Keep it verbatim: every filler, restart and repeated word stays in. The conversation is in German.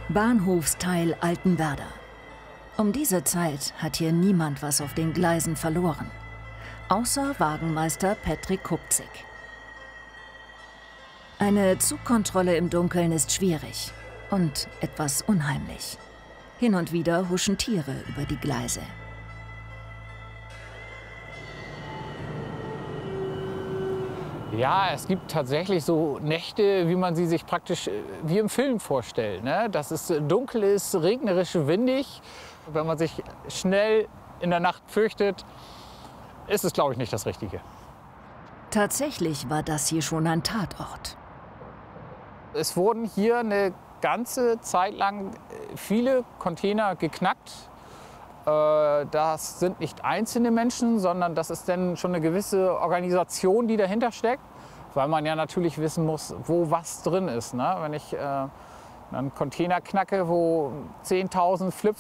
Bahnhofsteil Altenwerder. Um diese Zeit hat hier niemand was auf den Gleisen verloren. Außer Wagenmeister Patrick Kupzig. Eine Zugkontrolle im Dunkeln ist schwierig und etwas unheimlich. Hin und wieder huschen Tiere über die Gleise. Ja, es gibt tatsächlich so Nächte, wie man sie sich praktisch wie im Film vorstellt, ne? Dass es dunkel ist, regnerisch, windig. Wenn man sich schnell in der Nacht fürchtet, ist es, glaube ich, nicht das Richtige. Tatsächlich war das hier schon ein Tatort. Es wurden hier eine ganze Zeit lang viele Container geknackt. Das sind nicht einzelne Menschen, sondern das ist dann schon eine gewisse Organisation, die dahinter steckt, weil man ja natürlich wissen muss, wo was drin ist, ne? Wenn ich äh, einen Container knacke, wo zehntausend Flip